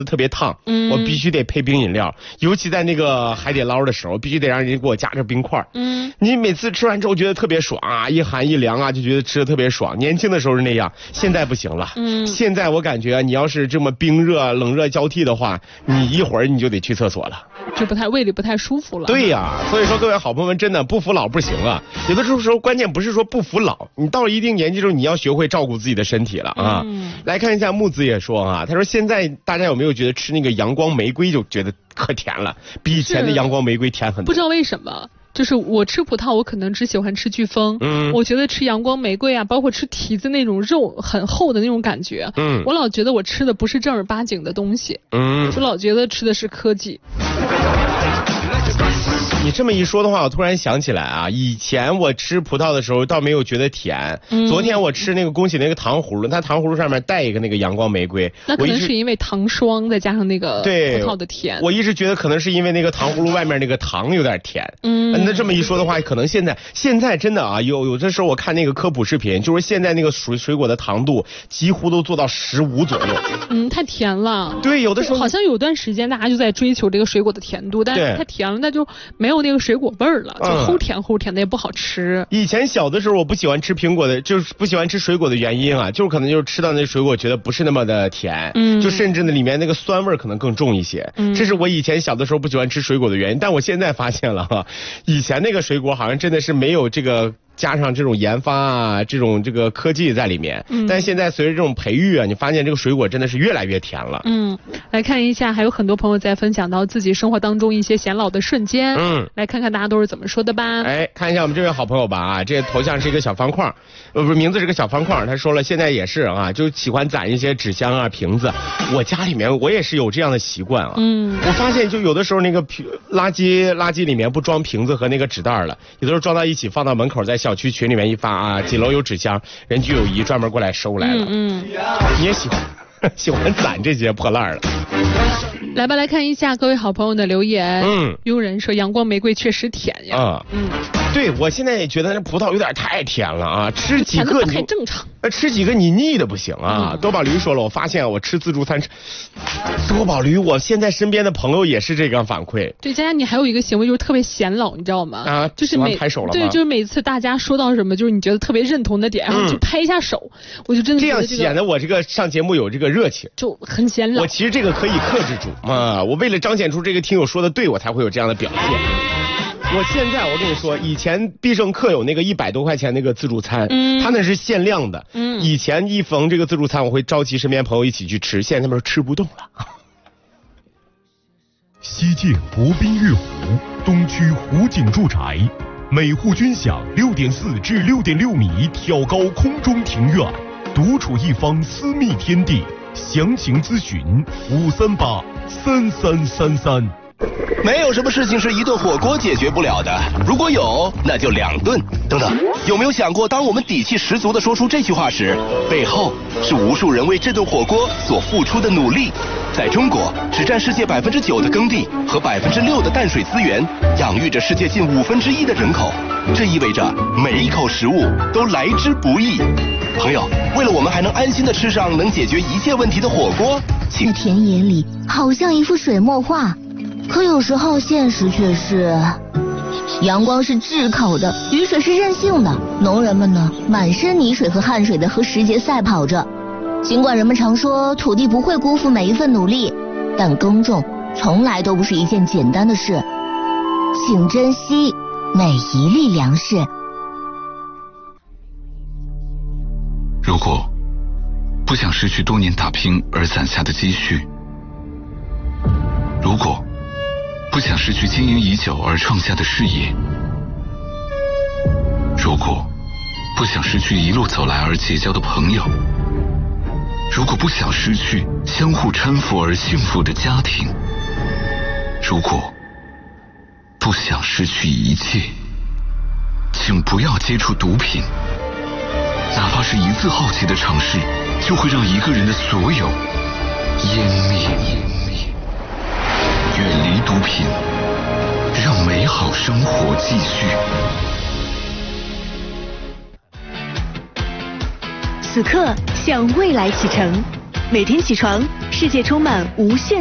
特别烫，我必须得配冰饮料，尤其在那个海底捞的时候，必须得让人家给我加着冰块。你每次吃完之后觉得特别爽啊，一寒一凉啊，就觉得吃的特别爽。年轻的时候是那样，现在不行了。现在我感觉你要是这么冰热冷热交替的话，你一会儿你就得去厕所了， 就胃里不太舒服了。 对呀，所以说各位好朋友们，真的不服老不行啊。有的时候关键不是说不服老，你到了一定年纪之后，你要学会照顾自己的身体了啊。来看一下木子也说啊，他说现在大家有没有觉得吃那个阳光玫瑰就觉得可甜了，比以前的阳光玫瑰甜很多？ 不知道为什么。就是我吃葡萄，我可能只喜欢吃飓风。我觉得吃阳光玫瑰啊，包括吃提子那种肉很厚的那种感觉。我老觉得我吃的不是正儿八经的东西。就老觉得吃的是科技。 你这么一说的话，我突然想起来啊，以前我吃葡萄的时候倒没有觉得甜。昨天我吃那个恭喜那个糖葫芦，它糖葫芦上面带一个那个阳光玫瑰， 那可能是因为糖霜再加上那个葡萄的甜。 我一直觉得可能是因为那个糖葫芦外面那个糖有点甜。那这么一说的话，可能现在真的啊，有的时候我看那个科普视频，就是现在那个水果的糖度几乎都做到15左右。 太甜了。 对，有的时候好像有段时间大家就在追求这个水果的甜度，但是太甜了，那就没有那个水果味儿了，就齁甜的也不好吃。 以前小的时候我不喜欢吃苹果的，就是不喜欢吃水果的原因啊，就是可能就是吃到那水果觉得不是那么的甜，就甚至呢里面那个酸味可能更重一些。这是我以前小的时候不喜欢吃水果的原因，但我现在发现了哈，以前那个水果好像真的是没有这个加上这种研发啊，这个科技在里面。但现在随着这种培育啊，你发现这个水果真的是越来越甜了。 来看一下，还有很多朋友在分享到自己生活当中一些显老的瞬间。来看看大家都是怎么说的吧。 看一下我们这位好朋友吧啊，这个头像是一个小方框，不是名字是个小方框。他说了，现在也是啊，就喜欢攒一些纸箱啊、瓶子。我家里面我也是有这样的习惯啊。我发现就有的时候那个垃圾里面不装瓶子和那个纸袋了，有的时候装到一起放到门口，在小区群里面一发啊，几楼有纸箱，人居有仪专门过来收来了。你也喜欢攒这些破烂了。 来吧，来看一下各位好朋友的留言。庸人说阳光玫瑰确实甜呀。 对，我现在也觉得那葡萄有点太甜了啊，吃几个不太正常。 吃几个你腻的不行啊。多宝驴说了，我发现我吃自助餐多宝驴，我现在身边的朋友也是这个反馈。 对，佳佳你还有一个行为就是特别显老，你知道吗？ 就是拍手了吗？ 对，就是每次大家说到什么就是你觉得特别认同的点，然后就拍一下手，我就真的觉得这样显得我这个上节目有这个热情， 就很显老。 我其实这个可以克制住啊，我为了彰显出这个听友说的对，我才会有这样的表现。我现在我跟你说，以前必胜客有那个100多块钱那个自助餐，它那是限量的。以前一逢这个自助餐，我会召集身边朋友一起去吃，现在他们吃不动了。 西建国宾悦湖东区湖景住宅，每户均享6.4至6.6米挑高空中庭院，独处一方私密天地。详情咨询5383333。 没有什么事情是一顿火锅解决不了的，如果有，那就2顿。等等，有没有想过，当我们底气十足地说出这句话时，背后是无数人为这顿火锅所付出的努力？在中国，只占世界9%的耕地和6%的淡水资源，养育着世界近1/5的人口。这意味着每一口食物都来之不易。朋友，为了我们还能安心地吃上能解决一切问题的火锅， 那田野里好像一幅水墨画。可有时候现实却是，阳光是炙烤的，雨水是任性的，农人们呢，满身泥水和汗水的和时节赛跑着。尽管人们常说土地不会辜负每一份努力，但耕种从来都不是一件简单的事，请珍惜每一粒粮食。 如果不想失去多年打拼而攒下的积蓄，如果不想失去经营已久而创下的事业，如果不想失去一路走来而结交的朋友，如果不想失去相互搀扶而幸福的家庭，如果不想失去一切，请不要接触毒品。哪怕是一次好奇的尝试，就会让一个人的所有湮灭。远离毒品，让美好生活继续。 此刻向未来启程， 每天起床，世界充满无限